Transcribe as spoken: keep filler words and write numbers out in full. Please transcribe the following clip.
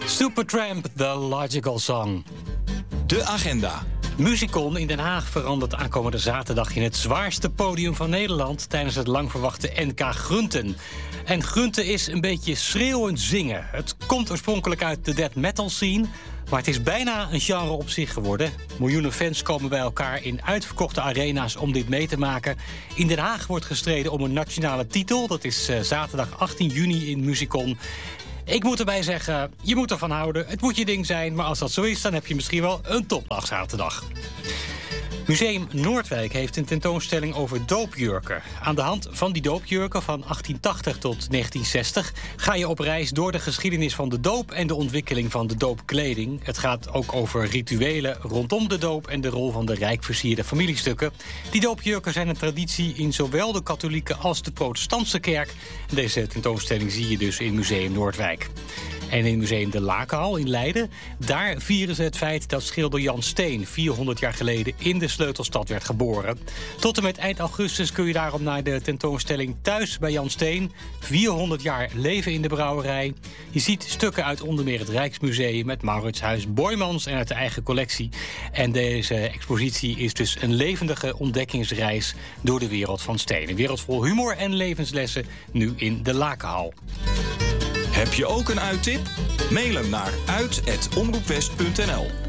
Supertramp, The Logical Song. De agenda. Musicon in Den Haag verandert aankomende zaterdag in het zwaarste podium van Nederland tijdens het lang verwachte N K Grunten. En Grunten is een beetje schreeuwend zingen. Het komt oorspronkelijk uit de death metal scene, maar het is bijna een genre op zich geworden. Miljoenen fans komen bij elkaar in uitverkochte arena's om dit mee te maken. In Den Haag wordt gestreden om een nationale titel. Dat is uh, zaterdag achttien juni in Musicon. Ik moet erbij zeggen, je moet ervan houden. Het moet je ding zijn, maar als dat zo is, dan heb je misschien wel een topdag zaterdag. Museum Noordwijk heeft een tentoonstelling over doopjurken. Aan de hand van die doopjurken van achttien tachtig tot negentien zestig... ga je op reis door de geschiedenis van de doop en de ontwikkeling van de doopkleding. Het gaat ook over rituelen rondom de doop en de rol van de rijk versierde familiestukken. Die doopjurken zijn een traditie in zowel de katholieke als de protestantse kerk. Deze tentoonstelling zie je dus in Museum Noordwijk. En in Museum de Lakenhal in Leiden, daar vieren ze het feit dat schilder Jan Steen vierhonderd jaar geleden in de sleutelstad werd geboren. Tot en met eind augustus kun je daarom naar de tentoonstelling Thuis bij Jan Steen. vierhonderd jaar leven in de brouwerij. Je ziet stukken uit onder meer het Rijksmuseum, het Mauritshuis Boijmans en uit de eigen collectie. En deze expositie is dus een levendige ontdekkingsreis door de wereld van Steen. Een wereld vol humor en levenslessen, nu in de Lakenhal. Heb je ook een uittip? Mail hem naar uit at omroepwest punt n l.